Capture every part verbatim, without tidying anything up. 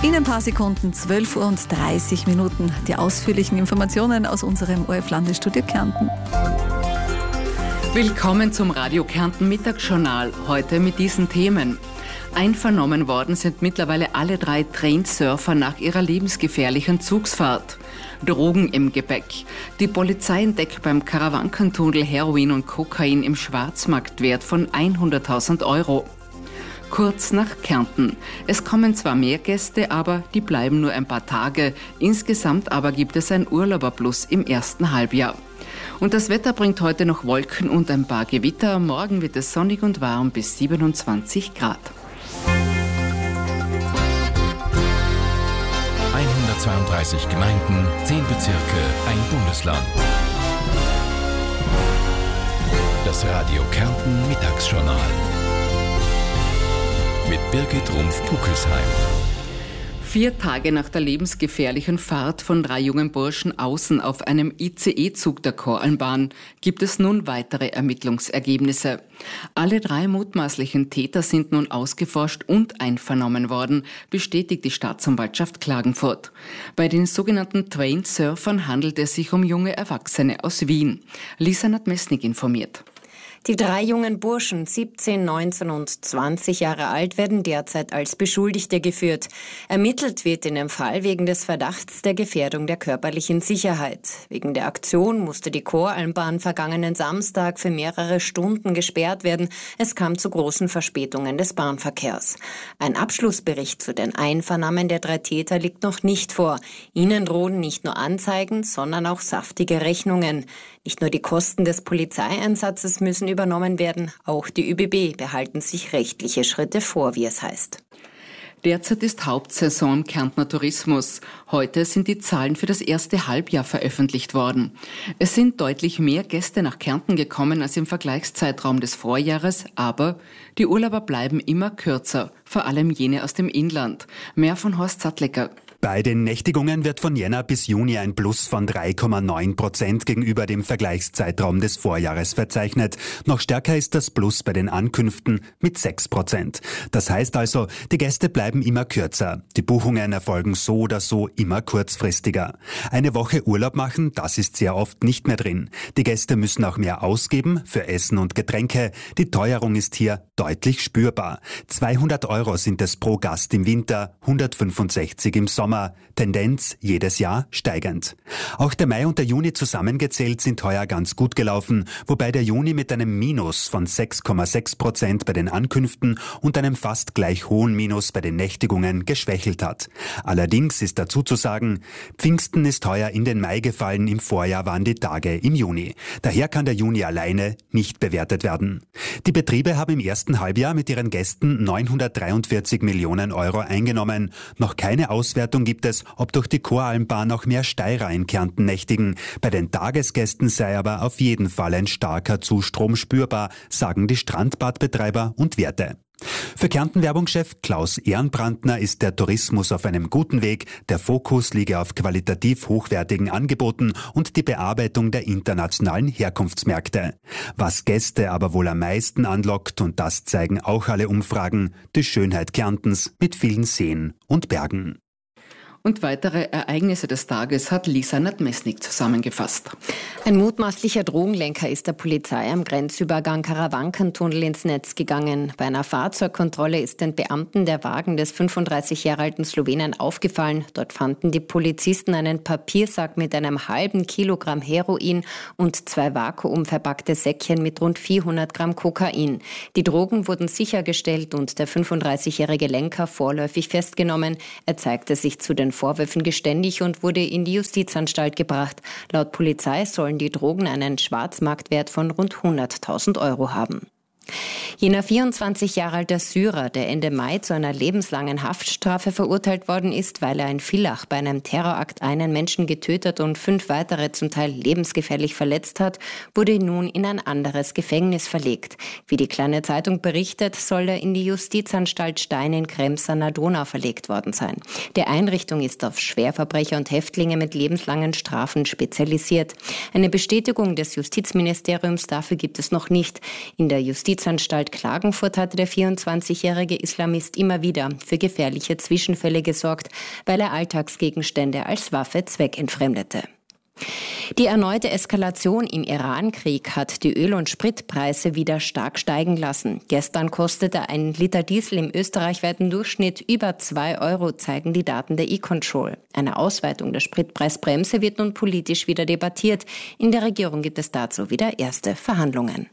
In ein paar Sekunden, zwölf Uhr und dreißig Minuten, die ausführlichen Informationen aus unserem O R F-Landesstudio Kärnten. Willkommen zum Radio Kärnten Mittagsjournal, heute mit diesen Themen. Einvernommen worden sind mittlerweile alle drei Trainsurfer nach ihrer lebensgefährlichen Zugsfahrt. Drogen im Gepäck. Die Polizei entdeckt beim Karawankentunnel Heroin und Kokain im Schwarzmarktwert von hunderttausend Euro. Kurz nach Kärnten. Es kommen zwar mehr Gäste, aber die bleiben nur ein paar Tage. Insgesamt aber gibt es ein Urlauberplus im ersten Halbjahr. Und das Wetter bringt heute noch Wolken und ein paar Gewitter. Morgen wird es sonnig und warm bis siebenundzwanzig Grad. hundertzweiunddreißig Gemeinden, zehn Bezirke, ein Bundesland. Das Radio Kärnten Mittagsjournal. Mit Birgit Rumpf-Puckelsheim. Vier Tage nach der lebensgefährlichen Fahrt von drei jungen Burschen außen auf einem I C E-Zug der Koralmbahn gibt es nun weitere Ermittlungsergebnisse. Alle drei mutmaßlichen Täter sind nun ausgeforscht und einvernommen worden, bestätigt die Staatsanwaltschaft Klagenfurt. Bei den sogenannten Trainsurfern handelt es sich um junge Erwachsene aus Wien. Lisa Nadmesnik informiert. Die drei jungen Burschen, siebzehn, neunzehn und zwanzig Jahre alt, werden derzeit als Beschuldigte geführt. Ermittelt wird in dem Fall wegen des Verdachts der Gefährdung der körperlichen Sicherheit. Wegen der Aktion musste die Koralmbahn vergangenen Samstag für mehrere Stunden gesperrt werden. Es kam zu großen Verspätungen des Bahnverkehrs. Ein Abschlussbericht zu den Einvernahmen der drei Täter liegt noch nicht vor. Ihnen drohen nicht nur Anzeigen, sondern auch saftige Rechnungen. Nicht nur die Kosten des Polizeieinsatzes müssen übernommen werden, auch die Ö B B behalten sich rechtliche Schritte vor, wie es heißt. Derzeit ist Hauptsaison im Kärntner Tourismus. Heute sind die Zahlen für das erste Halbjahr veröffentlicht worden. Es sind deutlich mehr Gäste nach Kärnten gekommen als im Vergleichszeitraum des Vorjahres, aber die Urlauber bleiben immer kürzer, vor allem jene aus dem Inland. Mehr von Horst Sattlecker. Bei den Nächtigungen wird von Jänner bis Juni ein Plus von drei Komma neun Prozent gegenüber dem Vergleichszeitraum des Vorjahres verzeichnet. Noch stärker ist das Plus bei den Ankünften mit sechs Prozent. Das heißt also, die Gäste bleiben immer kürzer. Die Buchungen erfolgen so oder so immer kurzfristiger. Eine Woche Urlaub machen, das ist sehr oft nicht mehr drin. Die Gäste müssen auch mehr ausgeben für Essen und Getränke. Die Teuerung ist hier deutlich spürbar. zweihundert Euro sind es pro Gast im Winter, hundertfünfundsechzig im Sommer. Tendenz jedes Jahr steigend. Auch der Mai und der Juni zusammengezählt sind heuer ganz gut gelaufen, wobei der Juni mit einem Minus von sechs Komma sechs Prozent bei den Ankünften und einem fast gleich hohen Minus bei den Nächtigungen geschwächelt hat. Allerdings ist dazu zu sagen, Pfingsten ist heuer in den Mai gefallen, im Vorjahr waren die Tage im Juni. Daher kann der Juni alleine nicht bewertet werden. Die Betriebe haben im ersten Halbjahr mit ihren Gästen neunhundertdreiundvierzig Millionen Euro eingenommen. Noch keine Auswertung gibt es, ob durch die Koralmbahn auch mehr Steirer in Kärnten nächtigen. Bei den Tagesgästen sei aber auf jeden Fall ein starker Zustrom spürbar, sagen die Strandbadbetreiber und Wirte. Für Kärnten-Werbungschef Klaus Ehrenbrandner ist der Tourismus auf einem guten Weg. Der Fokus liege auf qualitativ hochwertigen Angeboten und die Bearbeitung der internationalen Herkunftsmärkte. Was Gäste aber wohl am meisten anlockt, und das zeigen auch alle Umfragen, die Schönheit Kärntens mit vielen Seen und Bergen. Und weitere Ereignisse des Tages hat Lisa Nadmesnik zusammengefasst. Ein mutmaßlicher Drogenlenker ist der Polizei am Grenzübergang Karawankentunnel ins Netz gegangen. Bei einer Fahrzeugkontrolle ist den Beamten der Wagen des fünfunddreißig Jahre alten Slowenen aufgefallen. Dort fanden die Polizisten einen Papiersack mit einem halben Kilogramm Heroin und zwei vakuumverpackte Säckchen mit rund vierhundert Gramm Kokain. Die Drogen wurden sichergestellt und der fünfunddreißigjährige Lenker vorläufig festgenommen. Er zeigte sich zu den Vorwürfen geständig und wurde in die Justizanstalt gebracht. Laut Polizei sollen die Drogen einen Schwarzmarktwert von rund hunderttausend Euro haben. Jener vierundzwanzig Jahre alte Syrer, der Ende Mai zu einer lebenslangen Haftstrafe verurteilt worden ist, weil er in Villach bei einem Terrorakt einen Menschen getötet und fünf weitere zum Teil lebensgefährlich verletzt hat, wurde nun in ein anderes Gefängnis verlegt. Wie die Kleine Zeitung berichtet, soll er in die Justizanstalt Stein in Krems an der Donau verlegt worden sein. Die Einrichtung ist auf Schwerverbrecher und Häftlinge mit lebenslangen Strafen spezialisiert. Eine Bestätigung des Justizministeriums dafür gibt es noch nicht. In der Justiz Justizanstalt Klagenfurt hatte der vierundzwanzigjährige Islamist immer wieder für gefährliche Zwischenfälle gesorgt, weil er Alltagsgegenstände als Waffe zweckentfremdete. Die erneute Eskalation im Iran-Krieg hat die Öl- und Spritpreise wieder stark steigen lassen. Gestern kostete ein Liter Diesel im österreichweiten Durchschnitt über zwei Euro, zeigen die Daten der E-Control. Eine Ausweitung der Spritpreisbremse wird nun politisch wieder debattiert. In der Regierung gibt es dazu wieder erste Verhandlungen.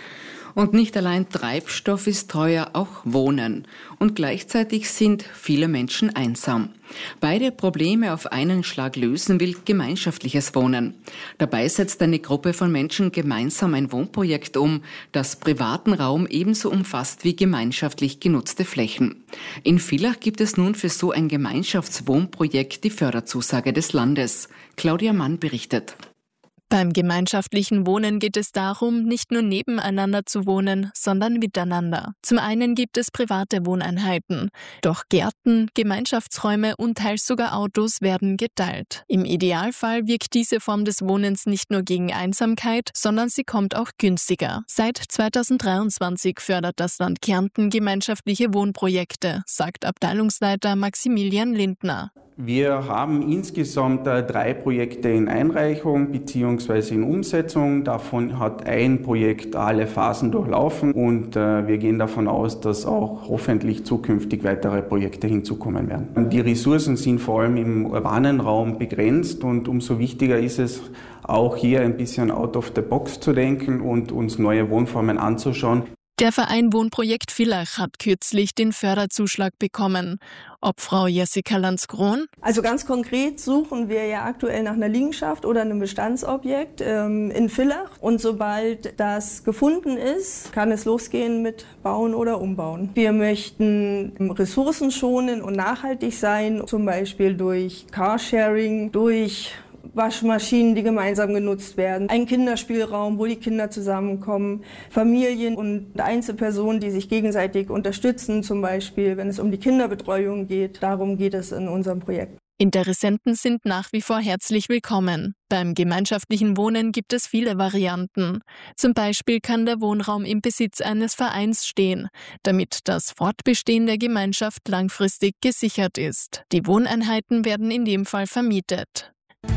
Und nicht allein Treibstoff ist teuer, auch Wohnen. Und gleichzeitig sind viele Menschen einsam. Beide Probleme auf einen Schlag lösen will gemeinschaftliches Wohnen. Dabei setzt eine Gruppe von Menschen gemeinsam ein Wohnprojekt um, das privaten Raum ebenso umfasst wie gemeinschaftlich genutzte Flächen. In Villach gibt es nun für so ein Gemeinschaftswohnprojekt die Förderzusage des Landes. Claudia Mann berichtet. Beim gemeinschaftlichen Wohnen geht es darum, nicht nur nebeneinander zu wohnen, sondern miteinander. Zum einen gibt es private Wohneinheiten. Doch Gärten, Gemeinschaftsräume und teils sogar Autos werden geteilt. Im Idealfall wirkt diese Form des Wohnens nicht nur gegen Einsamkeit, sondern sie kommt auch günstiger. Seit zweitausenddreiundzwanzig fördert das Land Kärnten gemeinschaftliche Wohnprojekte, sagt Abteilungsleiter Maximilian Lindner. Wir haben insgesamt drei Projekte in Einreichung bzw. in Umsetzung. Davon hat ein Projekt alle Phasen durchlaufen und wir gehen davon aus, dass auch hoffentlich zukünftig weitere Projekte hinzukommen werden. Die Ressourcen sind vor allem im urbanen Raum begrenzt und umso wichtiger ist es, auch hier ein bisschen out of the box zu denken und uns neue Wohnformen anzuschauen. Der Verein Wohnprojekt Villach hat kürzlich den Förderzuschlag bekommen. Ob Frau Jessica Landskron? Also ganz konkret suchen wir ja aktuell nach einer Liegenschaft oder einem Bestandsobjekt ähm, in Villach. Und sobald das gefunden ist, kann es losgehen mit Bauen oder Umbauen. Wir möchten ressourcenschonend und nachhaltig sein, zum Beispiel durch Carsharing, durch Waschmaschinen, die gemeinsam genutzt werden, ein Kinderspielraum, wo die Kinder zusammenkommen, Familien und Einzelpersonen, die sich gegenseitig unterstützen, zum Beispiel, wenn es um die Kinderbetreuung geht. Darum geht es in unserem Projekt. Interessenten sind nach wie vor herzlich willkommen. Beim gemeinschaftlichen Wohnen gibt es viele Varianten. Zum Beispiel kann der Wohnraum im Besitz eines Vereins stehen, damit das Fortbestehen der Gemeinschaft langfristig gesichert ist. Die Wohneinheiten werden in dem Fall vermietet.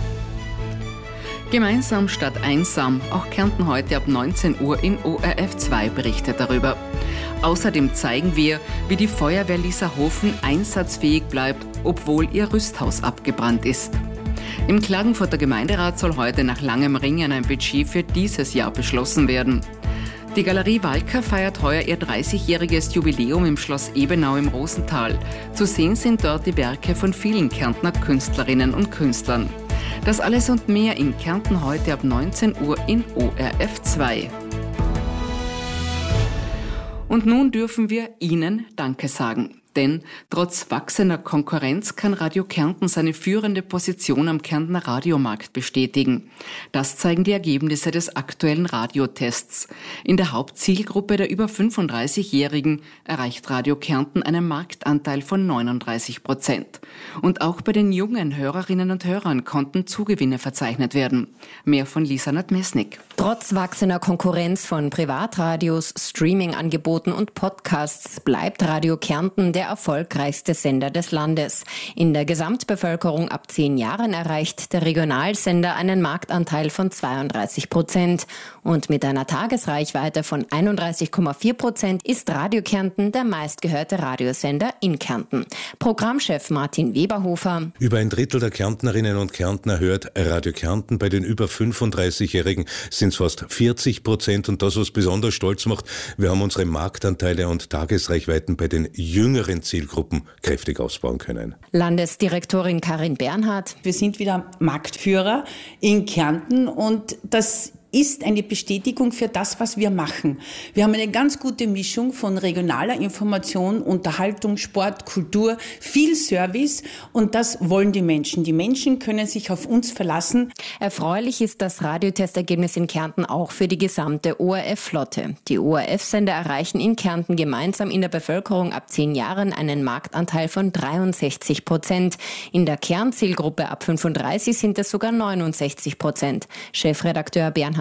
Gemeinsam statt einsam. Auch Kärnten heute ab neunzehn Uhr in O R F zwei berichtet darüber. Außerdem zeigen wir, wie die Feuerwehr Lieserhofen einsatzfähig bleibt, obwohl ihr Rüsthaus abgebrannt ist. Im Klagenfurter Gemeinderat soll heute nach langem Ringen ein Budget für dieses Jahr beschlossen werden. Die Galerie Walker feiert heuer ihr dreißigjähriges Jubiläum im Schloss Ebenau im Rosental. Zu sehen sind dort die Werke von vielen Kärntner Künstlerinnen und Künstlern. Das alles und mehr in Kärnten heute ab neunzehn Uhr in O R F zwei. Und nun dürfen wir Ihnen Danke sagen. Denn trotz wachsender Konkurrenz kann Radio Kärnten seine führende Position am Kärntner Radiomarkt bestätigen. Das zeigen die Ergebnisse des aktuellen Radiotests. In der Hauptzielgruppe der über fünfunddreißigjährigen erreicht Radio Kärnten einen Marktanteil von neununddreißig Prozent. Und auch bei den jungen Hörerinnen und Hörern konnten Zugewinne verzeichnet werden. Mehr von Lisa Nadmesnik. Trotz wachsender Konkurrenz von Privatradios, Streamingangeboten und Podcasts bleibt Radio Kärnten der erfolgreichste Sender des Landes. In der Gesamtbevölkerung ab zehn Jahren erreicht der Regionalsender einen Marktanteil von zweiunddreißig Prozent. Und mit einer Tagesreichweite von einunddreißig Komma vier Prozent ist Radio Kärnten der meistgehörte Radiosender in Kärnten. Programmchef Martin Weberhofer. Über ein Drittel der Kärntnerinnen und Kärntner hört Radio Kärnten. Bei den über fünfunddreißigjährigen sind es fast vierzig Prozent. Und das, was besonders stolz macht, wir haben unsere Marktanteile und Tagesreichweiten bei den jüngeren Zielgruppen kräftig ausbauen können. Landesdirektorin Karin Bernhardt. Wir sind wieder Marktführer in Kärnten und das ist eine Bestätigung für das, was wir machen. Wir haben eine ganz gute Mischung von regionaler Information, Unterhaltung, Sport, Kultur, viel Service und das wollen die Menschen. Die Menschen können sich auf uns verlassen. Erfreulich ist das Radiotestergebnis in Kärnten auch für die gesamte O R F-Flotte. Die O R F-Sender erreichen in Kärnten gemeinsam in der Bevölkerung ab zehn Jahren einen Marktanteil von dreiundsechzig Prozent. In der Kernzielgruppe ab fünfunddreißig sind es sogar neunundsechzig Prozent. Chefredakteur Bernhard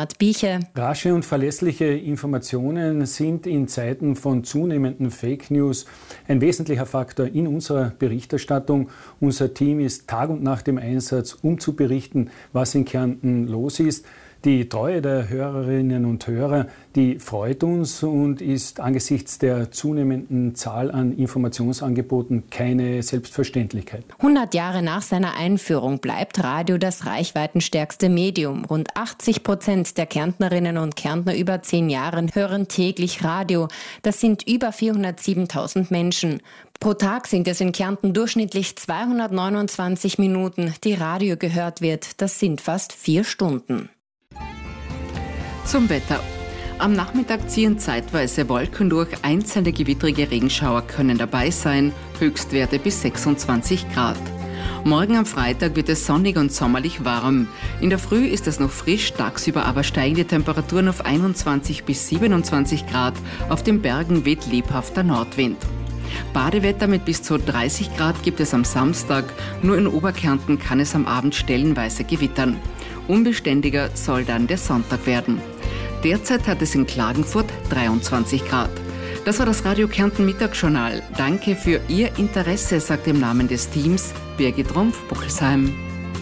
Bernhard Bieche. Rasche und verlässliche Informationen sind in Zeiten von zunehmenden Fake News ein wesentlicher Faktor in unserer Berichterstattung. Unser Team ist Tag und Nacht im Einsatz, um zu berichten, was in Kärnten los ist. Die Treue der Hörerinnen und Hörer, die freut uns und ist angesichts der zunehmenden Zahl an Informationsangeboten keine Selbstverständlichkeit. hundert Jahre nach seiner Einführung bleibt Radio das reichweitenstärkste Medium. Rund achtzig Prozent der Kärntnerinnen und Kärntner über zehn Jahren hören täglich Radio. Das sind über vierhundertsiebentausend Menschen. Pro Tag sind es in Kärnten durchschnittlich zweihundertneunundzwanzig Minuten, die Radio gehört wird. Das sind fast vier Stunden. Zum Wetter. Am Nachmittag ziehen zeitweise Wolken durch, einzelne gewittrige Regenschauer können dabei sein, Höchstwerte bis sechsundzwanzig Grad. Morgen am Freitag wird es sonnig und sommerlich warm. In der Früh ist es noch frisch, tagsüber aber steigen die Temperaturen auf einundzwanzig bis siebenundzwanzig Grad, auf den Bergen weht lebhafter Nordwind. Badewetter mit bis zu dreißig Grad gibt es am Samstag, nur in Oberkärnten kann es am Abend stellenweise gewittern. Unbeständiger soll dann der Sonntag werden. Derzeit hat es in Klagenfurt dreiundzwanzig Grad. Das war das Radio Kärnten Mittagsjournal. Danke für Ihr Interesse, sagt im Namen des Teams Birgit Rumpf-Buchelsheim.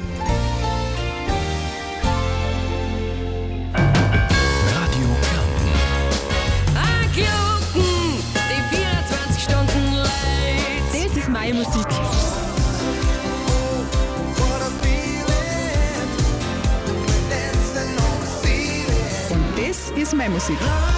Radio Kärnten. Kärnten, die vierundzwanzig Stunden Light. Das ist meine Musik. Und das ist meine Musik.